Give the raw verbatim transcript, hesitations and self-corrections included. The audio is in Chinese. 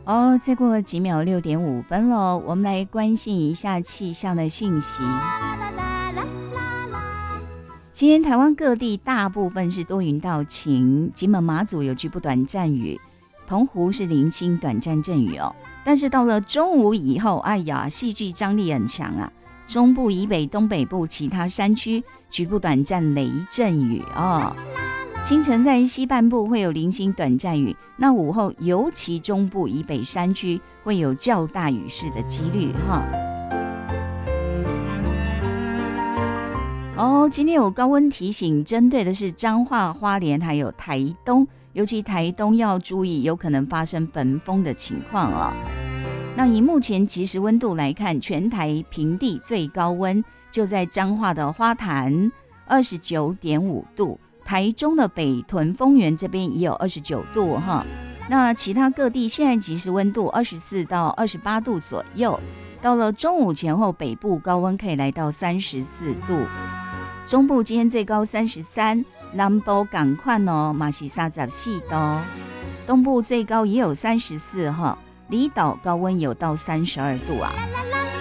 哦，再过几秒六点五分了，我们来关心一下气象的讯息。今天台湾各地大部分是多云到晴，金门马祖有局部短暂雨，澎湖是零星短暂阵雨哦。但是到了中午以后，哎呀，戏剧张力很强啊！中部以北、东北部其他山区局部短暂雷阵雨哦。清晨在西半部会有零星短暂雨，那午后尤其中部以北山区会有较大雨势的几率哈。哦，今天有高温提醒，针对的是彰化、花莲还有台东，尤其台东要注意有可能发生焚风的情况哦。那以目前即时温度来看，全台平地最高温就在彰化的花坛二十九点五度，台中的北屯丰原这边也有二十九度哈。那其他各地现在即时温度二十四到二十八度左右，到了中午前后，北部高温可以来到三十四度，中部今天最高三十三，南部赶快哦，嘛是三十四度，东部最高也有三十四哈。离岛高温有到三十二度啊。